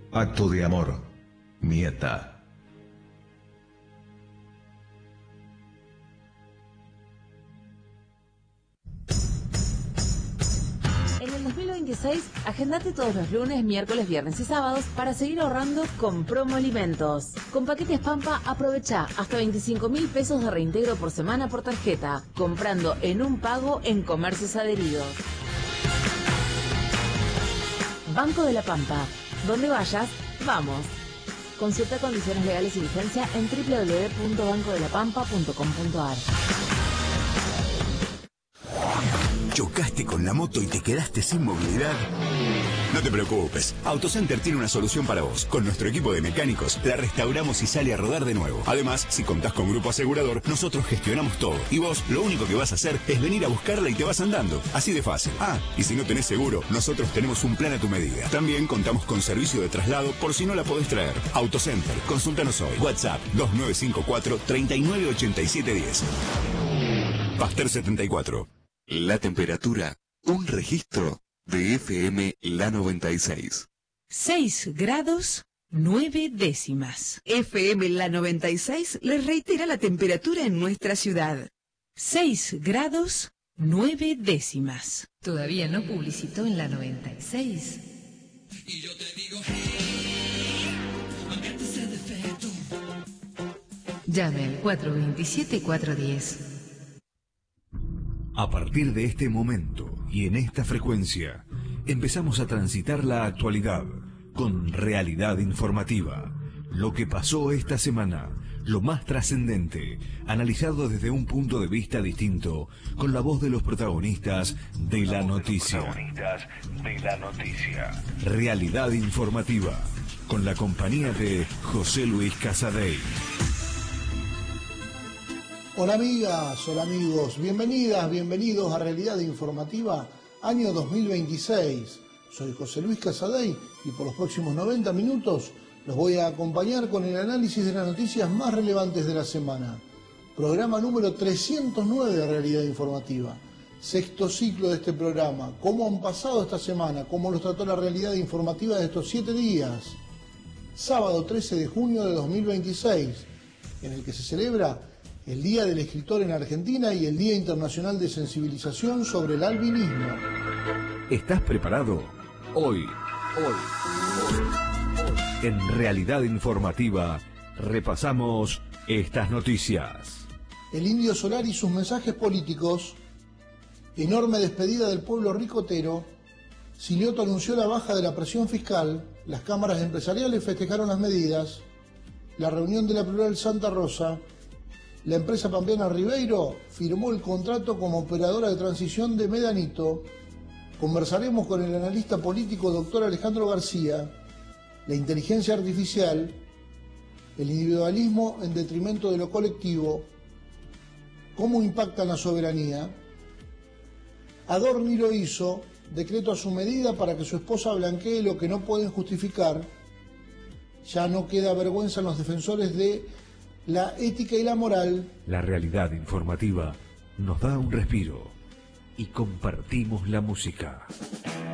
Acto de amor. Nieta. En el 2026, agendate todos los lunes, miércoles, viernes y sábados para seguir ahorrando con Promo Alimentos. Con paquetes Pampa, aprovecha hasta 25.000 pesos de reintegro por semana por tarjeta, comprando en un pago en comercios adheridos. Banco de la Pampa. Donde vayas, vamos. Consulta condiciones legales y vigencia en www.bancodelapampa.com.ar. ¿Chocaste con la moto y te quedaste sin movilidad? No te preocupes, AutoCenter tiene una solución para vos. Con nuestro equipo de mecánicos la restauramos y sale a rodar de nuevo. Además, si contás con grupo asegurador, nosotros gestionamos todo. Y vos lo único que vas a hacer es venir a buscarla y te vas andando. Así de fácil. Ah, y si no tenés seguro, nosotros tenemos un plan a tu medida. También contamos con servicio de traslado por si no la podés traer. AutoCenter, consúltanos hoy. WhatsApp 2954 398710. Pasteur 74. La temperatura, un registro de FM La 96. 6 grados 9 décimas. FM La 96 les reitera la temperatura en nuestra ciudad. 6 grados 9 décimas. Todavía no publicitó en La 96. Y yo te digo, aunque te sea defecto. Llame al 427-410. A partir de este momento y en esta frecuencia, empezamos a transitar la actualidad con realidad informativa. Lo que pasó esta semana, lo más trascendente, analizado desde un punto de vista distinto, con la voz de los protagonistas de la noticia. Realidad informativa, con la compañía de José Luis Casadei. Hola amigas, hola amigos, bienvenidas, bienvenidos a Realidad Informativa, año 2026. Soy José Luis Casadei y por los próximos 90 minutos los voy a acompañar con el análisis de las noticias más relevantes de la semana. Programa número 309 de Realidad Informativa, sexto ciclo de este programa. ¿Cómo han pasado esta semana? ¿Cómo los trató la Realidad Informativa de estos 7 días? Sábado 13 de junio de 2026, en el que se celebra el Día del Escritor en Argentina y el Día Internacional de Sensibilización sobre el Albinismo. ¿Estás preparado? Hoy. En Realidad Informativa, repasamos estas noticias. El Indio Solar y sus mensajes políticos, enorme despedida del pueblo ricotero, Silioto anunció la baja de la presión fiscal, las cámaras empresariales festejaron las medidas, la reunión de la plural Santa Rosa. La empresa pampeana Ribeiro firmó el contrato como operadora de transición de Medanito. Conversaremos con el analista político doctor Alejandro García. La inteligencia artificial, el individualismo en detrimento de lo colectivo, cómo impactan la soberanía. Adorni lo hizo, decreto a su medida para que su esposa blanquee lo que no pueden justificar. Ya no queda vergüenza en los defensores de la ética y la moral. La realidad informativa nos da un respiro y compartimos la música.